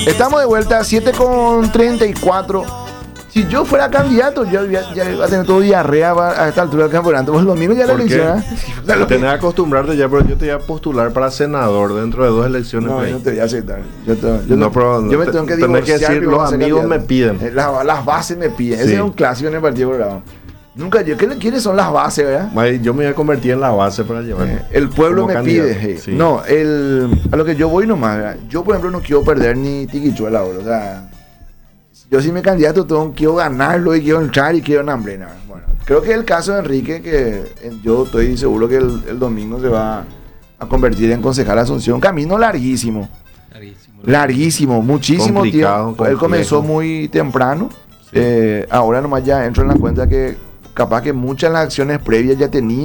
Estamos de vuelta, 7:34. Si yo fuera candidato, yo ya iba a tener todo diarrea a esta altura del campeonato. Pues el domingo ya la elección. Tenés que acostumbrarte ya, pero yo te voy a postular para senador dentro de 2 elecciones. No, yo no te voy a aceptar. Yo me tengo que tenés que divorciar. decir, los amigos me piden. Las bases me piden. Sí. Ese es un clásico en el Partido Colorado. Nunca yo. ¿Quiénes son las bases, verdad? Yo me voy a convertir en la base para llevar. El pueblo como me candidato. pide. Sí. No, a lo que yo voy nomás, ¿verdad? Yo, por ejemplo, no quiero perder ni tiquichuela ahora. O sea, yo si me candidato quiero ganarlo y quiero entrar y quiero hambre. Bueno, creo que el caso de Enrique, que yo estoy seguro que el domingo se va a convertir en concejal Asunción. Camino larguísimo. Larguísimo, muchísimo Complicado, tiempo. Él comenzó muy temprano. Sí. Ahora nomás ya entro en la cuenta que capaz que muchas de las acciones previas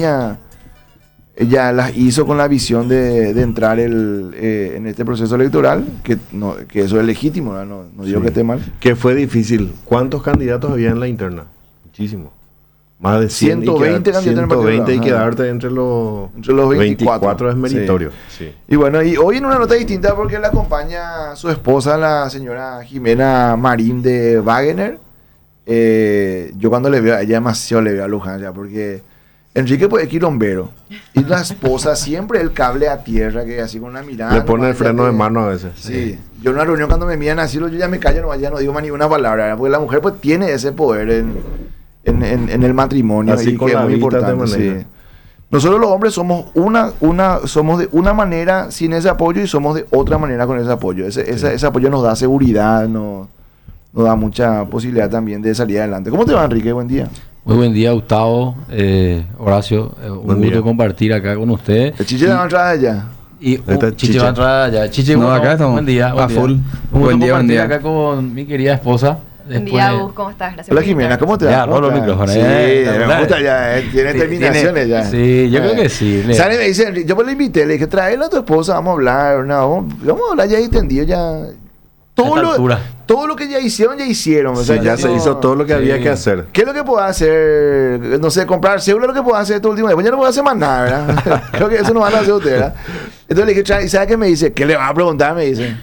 ya las hizo con la visión de entrar en este proceso electoral, que eso es legítimo, no digo Sí. que esté mal. Que fue difícil. ¿Cuántos candidatos había en la interna? Muchísimo. Más de 120 candidatos en el Partido 120 y Colorado. quedarte entre los 24 es meritorio. Sí. Y bueno, y hoy en una nota distinta porque le acompaña su esposa, la señora Jimena Marín de Wagener. Yo cuando le veo a ella demasiado le veo a Luján ya, porque Enrique pues es quilombero y la esposa siempre el cable a tierra, que así con una mirada. Le pone el freno ya de mano a veces. Sí. Yo en una reunión cuando me miran así, yo ya me callo, ya no digo más ni una palabra, ¿verdad? Porque la mujer pues tiene ese poder en el matrimonio, Así y con que es la muy vida te importante. maneja. Sí. Nosotros los hombres somos somos de una manera sin ese apoyo y somos de otra manera con ese apoyo. Ese apoyo nos da seguridad, nos da mucha posibilidad también de salir adelante. ¿Cómo te va, Enrique? Buen día. Muy buen día, Gustavo, Horacio. Un Buen gusto día. compartir acá con usted. El chiche de la entrada ya. Y Está Chiche Chiche. va a entrar allá. Chiche, No, acá estamos. buen día. A full. Un gusto Buen día, compartir buen día. acá con mi querida esposa. Buen día, Gus, ¿cómo estás? Gracias Hola, por Jimena, invitarme. ¿cómo te va? Ya, ¿Cómo robo te el va? micrófono, Sí, me gusta ya, tiene terminaciones ya. Sí, yo creo que sí. ¿Sale? Me dice Enrique, yo pues le invité, le dije, tráela a tu esposa, vamos a hablar, vamos a hablar ya entendido ya. Todo lo que ya hicieron. O Sí, sea, ya se hizo todo lo que Sí. había que hacer. ¿Qué es lo que puedo hacer? No sé, comprar cédula, lo que puedo hacer todo último. Después ya no puedo hacer más nada, ¿verdad? Creo que eso no van a hacer ustedes, ¿verdad? Entonces le dije, ¿y sabes qué me dice? ¿Qué le va a preguntar? Me dice.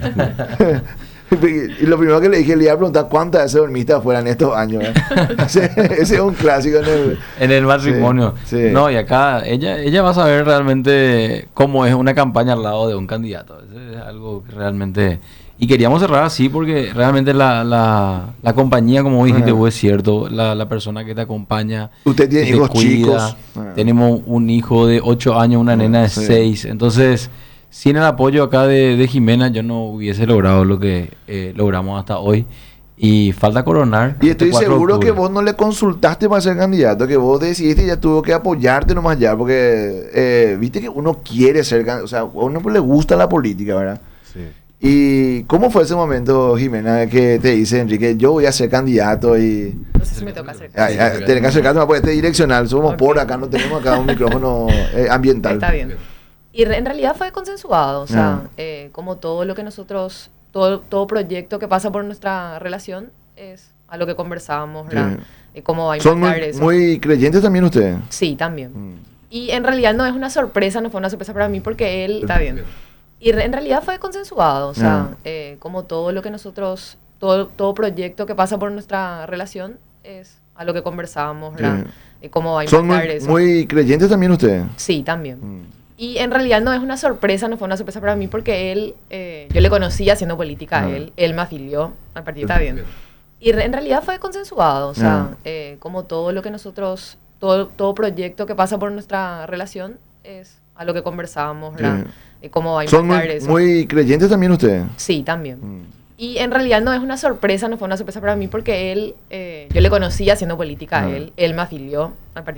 Y lo primero que le dije, le iba a preguntar cuántas veces dormiste afuera en estos años. Ese es un clásico En el matrimonio. Sí, sí. No, y acá ella va a saber realmente cómo es una campaña al lado de un candidato. Eso es algo que realmente... Y queríamos cerrar así porque realmente la compañía, como dijiste, vos, es cierto, la persona que te acompaña. Usted tiene que te hijos cuida. chicos. Tenemos un hijo de 8 años, una nena de sí. 6. Entonces, sin el apoyo acá de Jimena, yo no hubiese logrado lo que logramos hasta hoy. Y falta coronar. Y estoy este 4 de seguro que octubre. vos no le consultaste para ser candidato, que vos decidiste y ya tuvo que apoyarte nomás ya, porque viste que uno quiere ser candidato, o sea, a uno le gusta la política, ¿verdad? Sí. ¿Y cómo fue ese momento, Jimena, que te dice Enrique, yo voy a ser candidato y... No sé si me toca hacer. tenés que acercarte, porque este es direccional, somos Ok. por acá, no tenemos acá un micrófono ambiental. Está bien. Y en realidad fue consensuado, o sea, como todo lo que nosotros, todo proyecto que pasa por nuestra relación es a lo que conversábamos, ¿verdad? Y cómo va a ¿Son impactar eso. muy creyentes también ustedes? Sí, también. Y en realidad no es una sorpresa, no fue una sorpresa para mí porque él... Está bien. Y en realidad fue consensuado, o sea, como todo lo que nosotros, todo proyecto que pasa por nuestra relación es a lo que conversábamos, ¿verdad? Y cómo va a ¿Son impactar eso. muy creyentes también ustedes? Sí, también. Y en realidad no es una sorpresa, no fue una sorpresa para mí porque él, yo le conocí haciendo política a él me afilió al partido. Está bien. Y en realidad fue consensuado, o sea, como todo lo que nosotros, todo proyecto que pasa por nuestra relación es a lo que conversábamos, ¿verdad? Y cómo va a ¿Son impactar eso. muy creyentes también ustedes? Sí, también. Y en realidad no es una sorpresa, no fue una sorpresa para mí porque él, yo le conocí haciendo política a él me afilió al partido.